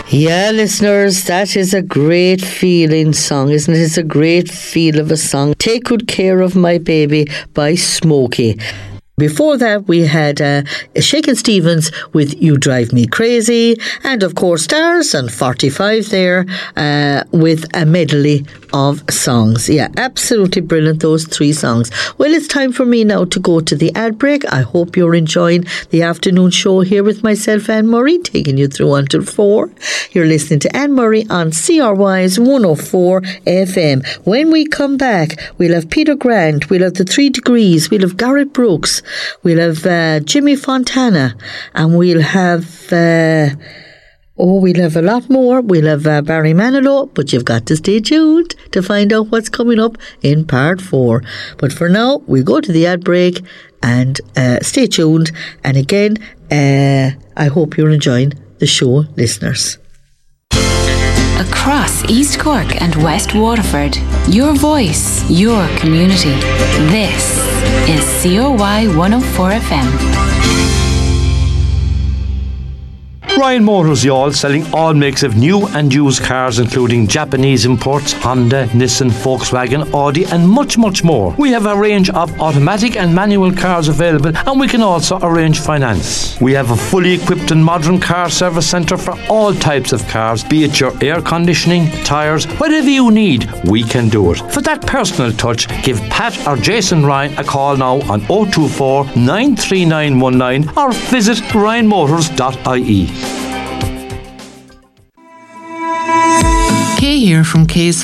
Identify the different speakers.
Speaker 1: Yeah, listeners, that is a great feeling song, isn't it? It's a great feel of a song. Take Good Care of My Baby by Smokey. Before that, we had Shakin' Stevens with You Drive Me Crazy, and of course Stars and 45 there with a medley of songs. Yeah, absolutely brilliant, those three songs. Well, it's time for me now to go to the ad break. I hope you're enjoying the afternoon show here with myself, Anne Murray, taking you through until 4. You're listening to Anne Murray on CRY's 104 FM. When we come back, we'll have Peter Grant, we'll have the 3 Degrees, we'll have Garrett Brooks, we'll have Jimmy Fontana, and we'll have we'll have a lot more. We'll have Barry Manilow, but you've got to stay tuned to find out what's coming up in part 4. But for now, we go to the ad break and stay tuned. And again, I hope you're enjoying the show, listeners.
Speaker 2: Across East Cork and West Waterford, your voice, your community. This is CRY 104 FM.
Speaker 3: Ryan Motors, y'all, selling all makes of new and used cars, including Japanese imports, Honda, Nissan, Volkswagen, Audi, and much, much more. We have a range of automatic and manual cars available, and we can also arrange finance. We have a fully equipped and modern car service centre for all types of cars, be it your air conditioning, tyres, whatever you need, we can do it. For that personal touch, give Pat or Jason Ryan a call now on 024 93919 or visit ryanmotors.ie.
Speaker 4: Kay here from Kay's